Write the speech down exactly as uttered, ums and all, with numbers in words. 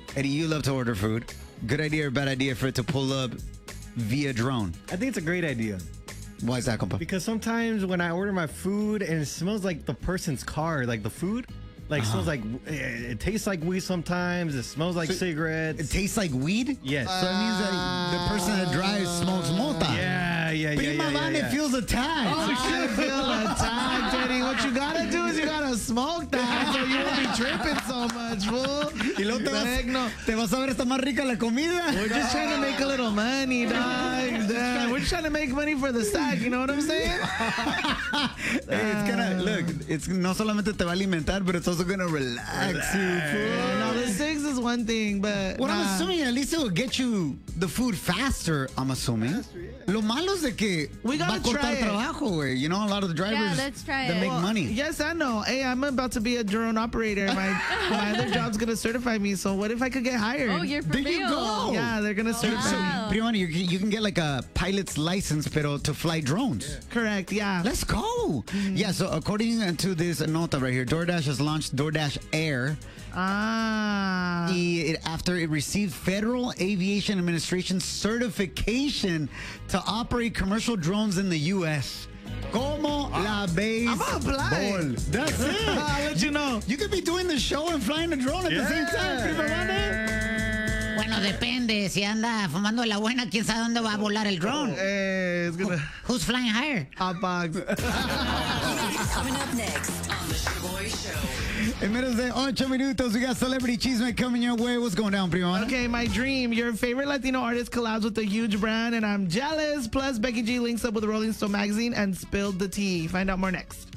Eddie, you love to order food. Good idea or bad idea for it to pull up via drone? I think it's a great idea. Why is that, compa? Because sometimes when I order my food and it smells like the person's car, like the food, like Uh-huh. smells like, it tastes like weed sometimes. It smells like So cigarettes. It tastes like weed? Yes. So it means that the person that drives smokes mota. Yeah, yeah, yeah, Prima yeah, yeah, Vane yeah. feels attacked. Oh, shit, feel attacked, Eddie. What you gotta do is you gotta smoke that so you won't be tripping so much, fool. Y luego te Heck no. vas, te vas a ver, está más rica la comida. We're just trying to make a little money, dog. Damn, we're just trying to make money for the stack, you know what I'm saying? Hey, it's gonna, look, it's no solamente te va a alimentar, but it's also gonna relax you, fool. No, the six is one thing, but What I'm nah. assuming, at least it will get you the food faster, I'm assuming. Lo malo es de que We va a gotta try cortar it. trabajo, güey. You know, a lot of the drivers Yeah, let's try that it. make Well, money. Yes, I know. Hey, I'm about to be a drone operator. My, my other job's gonna certify me. So what if I could get hired? Oh, you're for There you real. go. Yeah, they're gonna certify wow. me. Primani, you, can- you can get like a pilot's license, pero to fly drones. Correct. Yeah. Let's go. Yeah, so according to this nota right here, DoorDash has launched DoorDash Air. Ah. Y it, after it received Federal Aviation Administration certification to operate commercial drones in the U S. Como la base. I'm gonna apply. Ball. That's it. I'll let you know. You could be doing the show and flying the drone at the same time. Prima Vane. Bueno, depende. Si anda fumando la buena, quién sabe dónde va a volar el drone. Hey, it's gonna Who's flying higher? hot box. Coming up next on the Shaboy Show. En menos de ocho minutos, we got Celebrity Chisme coming your way. What's going down, Prima Vane? Okay, my dream. Your favorite Latino artist collabs with a huge brand, and I'm jealous. Plus, Becky G links up with Rolling Stone magazine and spilled the tea. Find out more next.